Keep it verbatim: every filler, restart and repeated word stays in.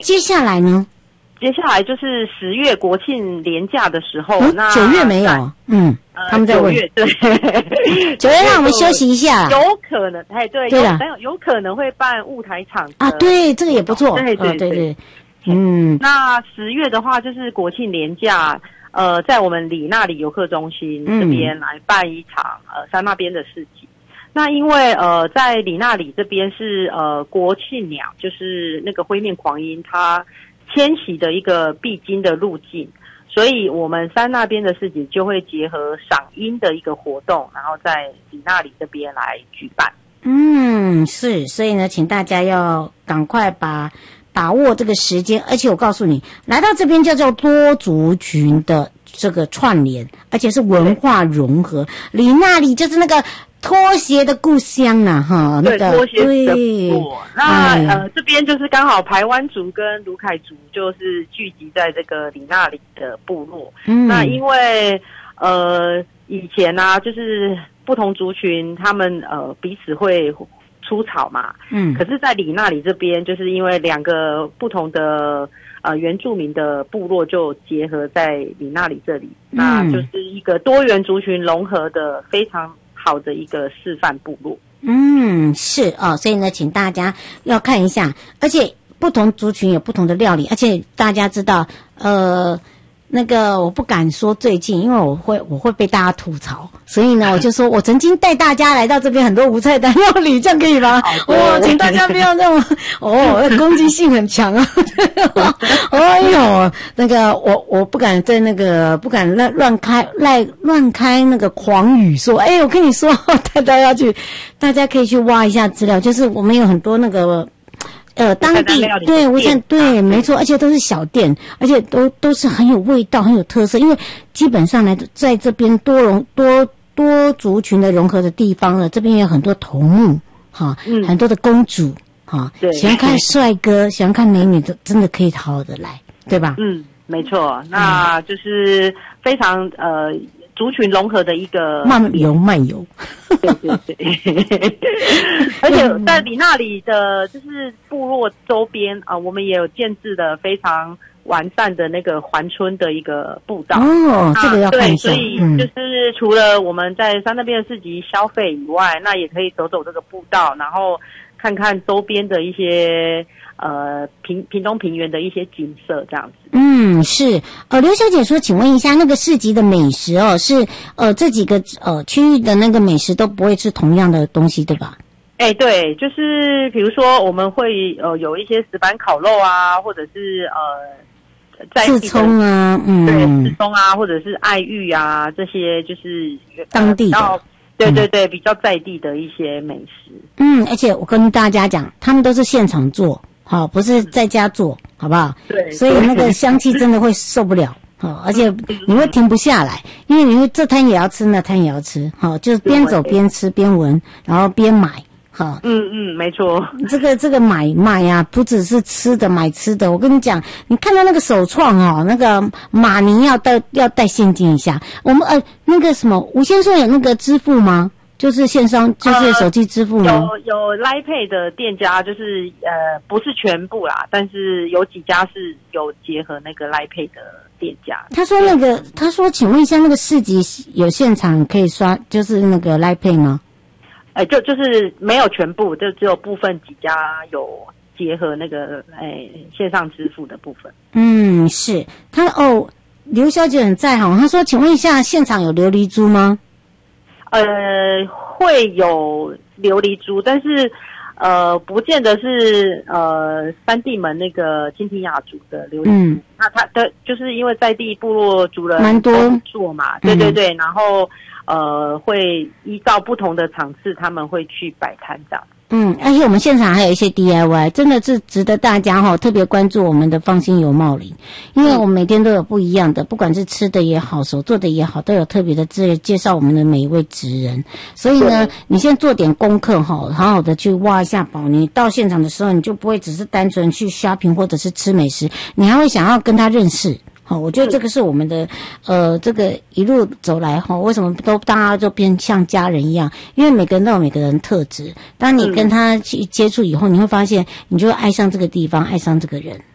接下来呢？ 接下来就是十月国庆连假的时候， 嗯、 那九月没有，嗯，呃、他们在问。 九月对， 九月让我们休息一下。 有可能，哎，对， 对了， 有有可能会办舞台场啊，对，这个也不错， 对对、 呃、对对，嗯。 那十月的话，就是国庆连假，呃，在我们里那里游客中心这边来办一场、嗯、呃山那边的市集。那因为呃在里那里这边是呃国庆鸟，就是那个灰面狂鹰，它迁徙的一个必经的路径，所以我们山那边的市集就会结合赏鹰的一个活动，然后在里那里这边来举办。 嗯，是，所以呢，请大家要赶快把把握这个时间，而且我告诉你，来到这边叫做多族群的这个串联，而且是文化融合。里那里就是那个拖鞋的故乡啊，哈， 对， 那个拖鞋的部落。那、 哎、 呃，这边就是刚好排湾族跟卢凯族就是聚集在这个里那里的部落。嗯，那因为呃以前啊，就是不同族群他们呃彼此会出草嘛，嗯，可是在里那里这边，就是因为两个不同的呃原住民的部落就结合在里那里这里，嗯、那就是一个多元族群融合的非常好的一个示范部落。 嗯，是哦，所以呢，请大家要看一下，而且不同族群有不同的料理，而且大家知道，呃，那个我不敢说最近，因为我会我会被大家吐槽，所以呢，我就说我曾经带大家来到这边很多无菜单料理，这样可以吗？哦，请大家不要那种哦，攻击性很强啊！哎呦，那个我我不敢在那个不敢乱乱开乱乱开那个狂语说，哎，我跟你说，大家要去，大家可以去挖一下资料，就是我们有很多那个。呃，当地对，我想对，没错，而且都是小店，而且都都是很有味道、很有特色。因为基本上呢，在这边多融多多族群的融合的地方呢，这边有很多头目哈，嗯、很多的公主哈，喜欢看帅哥、喜欢看美女的，真的可以好好的来，对吧？ 嗯，没错，那就是非常呃。族群融合的一个漫游漫游， 对对对，而且在里那里的就是部落周边啊、呃，我们也有建制的非常完善的那个环村的一个步道哦，这个要看一下。 对，所以就是除了我们在山那边的市集消费以外，那也可以走走这个步道，然后看看周边的一些。呃，屏屏东平原的一些景色这样子。 嗯，是。呃，刘小姐说，请问一下，那个市集的美食哦，是呃这几个呃区域的那个美食都不会是同样的东西，对吧？ 哎、欸，对，就是比如说我们会呃有一些石板烤肉啊，或者是呃在刺葱啊，嗯， 对，刺葱啊，或者是爱玉啊，这些就是当地的。呃对对对，比较在地的一些美食。 嗯，而且我跟大家讲，他们都是现场做，好，不是在家做，好不好？ 对， 所以那个香气真的会受不了，好，而且你会停不下来，因为你会这摊也要吃，那摊也要吃，好，就是边走边吃边闻，然后边买。好， 嗯嗯，没错。 这个这个买卖啊，不只是吃的买吃的。我跟你讲，你看到那个手创哦，那个马尼要带要带现金一下。我们呃那个什么，吴先生有那个支付吗？就是线上就是手机支付吗？ 呃、有有 Line Pay 的店家，就是呃不是全部啦，但是有几家是有结合那个 Line Pay 的店家。 他说那个，他说，请问一下，那个市集有现场可以刷，就是那个 Line Pay 吗？ 哎、欸，就就是没有全部，就只有部分几家有结合那个哎、欸、线上支付的部分。 嗯，是他哦，刘小姐很在行，她说，请问一下，现场有琉璃珠吗？ 呃，会有琉璃珠，但是呃，不见得是呃三地门那个金提亚族的琉璃珠。嗯，那他的就是因为在地部落族人蛮多做嘛，对对对，嗯、然后呃会依照不同的场次，他们会去摆摊这样。 嗯，而且我们现场还有一些 D I Y， 真的是值得大家哈、哦、特别关注我们的放心游茂林，因为我们每天都有不一样的，不管是吃的也好，手做的也好，都有特别的介介绍我们的每一位职人。所以呢，你先做点功课哈，好好的去挖一下宝。你到现场的时候，你就不会只是单纯去 shopping 或者是吃美食，你还会想要跟他认识。好，我觉得这个是我们的，呃，这个一路走来哈，为什么都大家都变像家人一样？因为每个人都有每个人的特质。当你跟他去接触以后，你会发现，你就会爱上这个地方，爱上这个人。